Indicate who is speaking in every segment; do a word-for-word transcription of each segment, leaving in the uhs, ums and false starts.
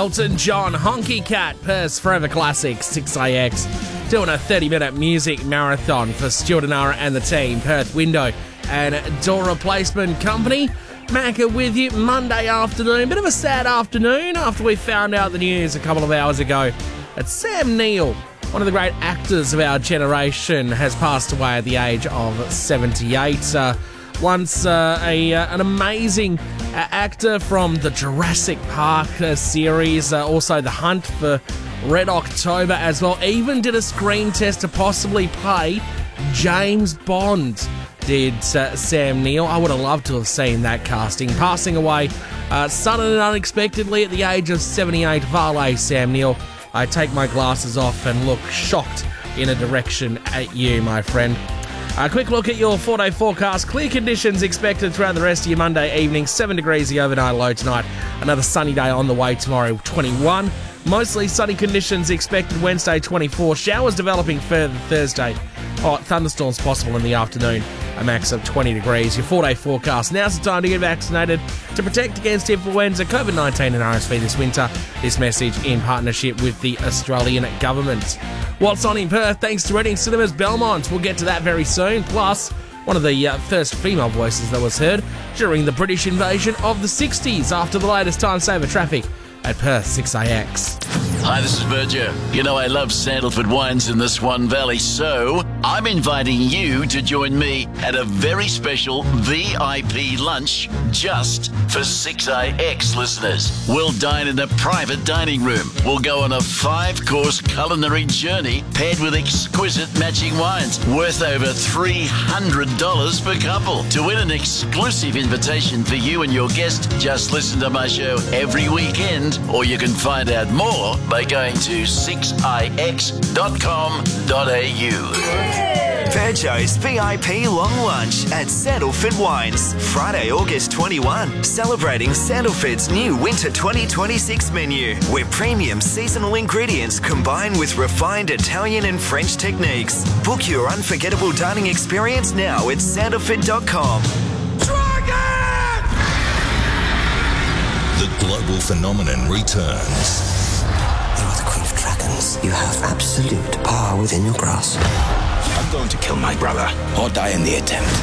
Speaker 1: Elton John, Honky Cat, Perth's Forever Classic, six A X. Doing a thirty-minute music marathon for Stuart and Nara and the team, Perth Window and Door Replacement Company. Macca with you Monday afternoon. Bit of a sad afternoon after we found out the news a couple of hours ago that Sam Neill, one of the great actors of our generation, has passed away at the age of seventy-eight. Uh, once uh, a uh, an amazing uh, actor from the Jurassic Park uh, series, uh, also The Hunt for Red October as well. Even did a screen test to possibly play James Bond, did uh, Sam Neill. I would have loved to have seen that casting. Passing away uh, suddenly and unexpectedly at the age of seventy-eight. Valet Sam Neill. I take my glasses off and look shocked in a direction at you, my friend. A quick look at your four-day forecast. Clear conditions expected throughout the rest of your Monday evening. seven degrees the overnight low tonight. Another sunny day on the way tomorrow, twenty-one. Mostly sunny conditions expected Wednesday, twenty-four. Showers developing further Thursday. Oh, thunderstorms possible in the afternoon. A max of twenty degrees. Your four-day forecast. Now's the time to get vaccinated to protect against influenza, COVID nineteen and R S V this winter. This message in partnership with the Australian Government. What's on in Perth? Thanks to Reading Cinemas Belmont. We'll get to that very soon. Plus, one of the uh, first female voices that was heard during the British invasion of the sixties after the latest time saver traffic at Perth six A X.
Speaker 2: Hi, this is Berger. You know I love Sandalford wines in the Swan Valley, so I'm inviting you to join me at a very special V I P lunch just for six A X listeners. We'll dine in a private dining room. We'll go on a five-course culinary journey paired with exquisite matching wines worth over three hundred dollars per couple. To win an exclusive invitation for you and your guest, just listen to my show every weekend, or you can find out more by going to six i x dot com dot a u.
Speaker 3: Virgo's V I P Long Lunch at Sandalford Wines, Friday, August twenty-first. Celebrating Sandalford's new Winter twenty twenty-six menu, where premium seasonal ingredients combine with refined Italian and French techniques. Book your unforgettable dining experience now at sandalford dot com.
Speaker 4: Dragon! The global phenomenon returns.
Speaker 5: You are the Queen of Dragons. You have absolute power within your grasp.
Speaker 6: I'm going to kill my brother or die in the attempt.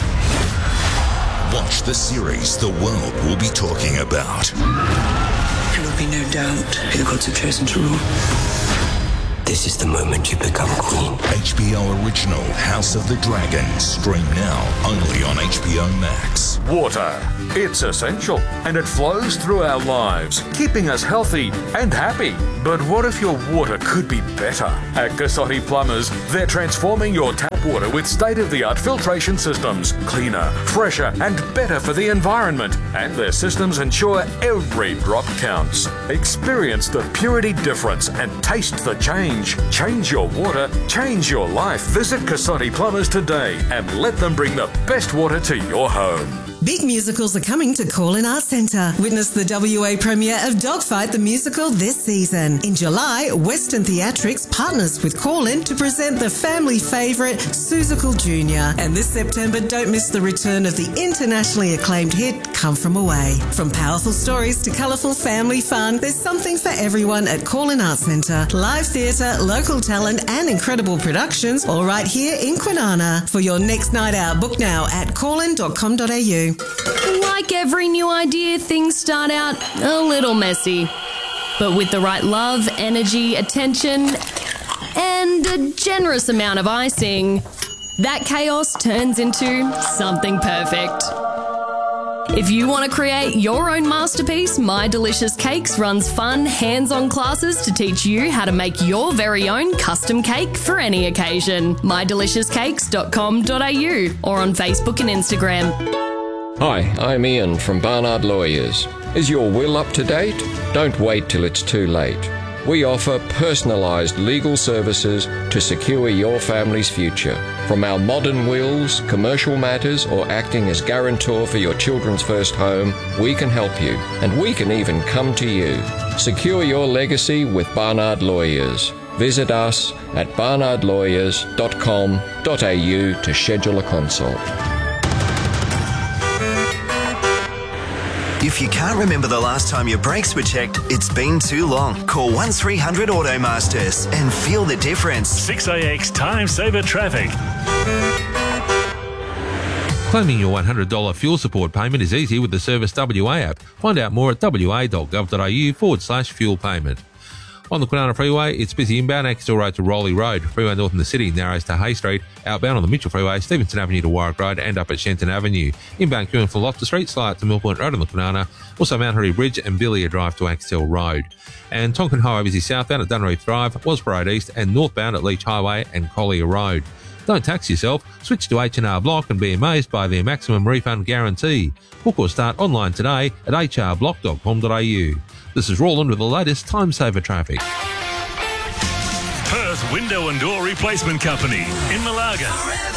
Speaker 4: Watch the series the world will be talking about.
Speaker 5: There will be no doubt who the gods have chosen to rule. This is the moment you become queen.
Speaker 4: H B O original House of the Dragon. Stream now only on H B O Max.
Speaker 7: Water. It's essential and it flows through our lives, keeping us healthy and happy. But what if your water could be better? At Cassotti Plumbers, they're transforming your tap water with state-of-the-art filtration systems. Cleaner, fresher and better for the environment. And their systems ensure every drop counts. Experience the purity difference and taste the change. Change your water, change your life. Visit Cassotti Plumbers today and let them bring the best water to your home.
Speaker 8: Big musicals are coming to Call-In Arts Centre. Witness the W A premiere of Dogfight the Musical this season. In July, Western Theatrics partners with Call-In to present the family favourite Seussical Junior And this September, don't miss the return of the internationally acclaimed hit Come From Away. From powerful stories to colourful family fun, there's something for everyone at Call-In Arts Centre. Live theatre, local talent and incredible productions all right here in Kwinana. For your next night out, book now at callin dot com dot a u.
Speaker 9: Like every new idea, things start out a little messy. But with the right love, energy, attention, and a generous amount of icing, that chaos turns into something perfect. If you want to create your own masterpiece, My Delicious Cakes runs fun, hands-on classes to teach you how to make your very own custom cake for any occasion. my delicious cakes dot com dot a u or on Facebook and Instagram.
Speaker 10: Hi, I'm Ian from Barnard Lawyers. Is your will up to date? Don't wait till it's too late. We offer personalised legal services to secure your family's future. From our modern wills, commercial matters, or acting as guarantor for your children's first home, we can help you. And we can even come to you. Secure your legacy with Barnard Lawyers. Visit us at barnard lawyers dot com dot a u to schedule a consult.
Speaker 3: If you can't remember the last time your brakes were checked, it's been too long. Call one three hundred Automasters and feel the difference.
Speaker 11: six A X Time Saver Traffic.
Speaker 12: Claiming your one hundred dollars fuel support payment is easy with the Service W A app. Find out more at wa.gov.au forward slash fuel payment. On the Kwinana Freeway, it's busy inbound Axtell Road to Rowley Road. Freeway north in the city narrows to Hay Street. Outbound on the Mitchell Freeway, Stevenson Avenue to Warwick Road and up at Shenton Avenue. Inbound queuing for Loftus Street, Slide to Mill Point Road on the Kwinana. Also Mount Hurry Bridge and Billier Drive to Axtell Road. And Tonkin Highway busy southbound at Dunreef Drive, Wasborough Road East and northbound at Leach Highway and Collier Road. Don't tax yourself. Switch to H and R Block and be amazed by their maximum refund guarantee. Book or start online today at h r block dot com dot a u. This is Roland with the latest Time Saver traffic.
Speaker 11: Perth Window and Door Replacement Company in Malaga.